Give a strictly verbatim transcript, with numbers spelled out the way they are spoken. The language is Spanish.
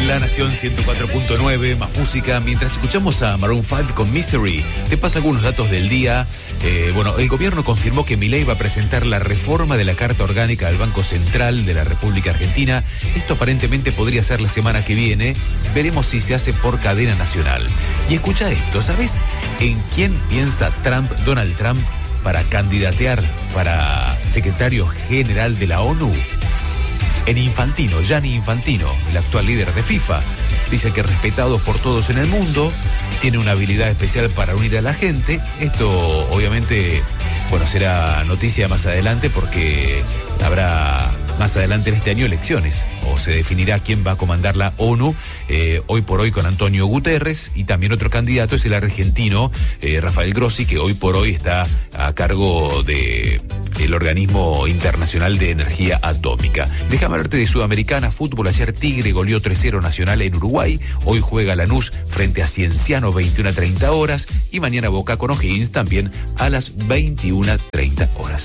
La Nación ciento cuatro punto nueve, más música. Mientras escuchamos a Maroon cinco con Misery, te paso algunos datos del día. Eh, bueno, el gobierno confirmó que Milei va a presentar la reforma de la Carta Orgánica del Banco Central de la República Argentina. Esto aparentemente podría ser la semana que viene. Veremos si se hace por cadena nacional. Y escucha esto, ¿sabes en quién piensa Trump, Donald Trump, para candidatear para secretario general de la ONU? En Infantino, Gianni Infantino, el actual líder de FIFA. Dice que respetado por todos en el mundo, tiene una habilidad especial para unir a la gente. Esto obviamente, bueno, será noticia más adelante porque habrá más adelante en este año elecciones o se definirá quién va a comandar la ONU, eh, hoy por hoy con Antonio Guterres, y también otro candidato es el argentino eh, Rafael Grossi, que hoy por hoy está a cargo de el Organismo Internacional de Energía Atómica. Déjame hablarte de Sudamericana Fútbol. Ayer Tigre goleó tres cero Nacional en Uruguay. Hoy juega Lanús frente a Cienciano veintiuna a treinta horas y mañana Boca con O'Higgins también a las veintiuna a treinta horas.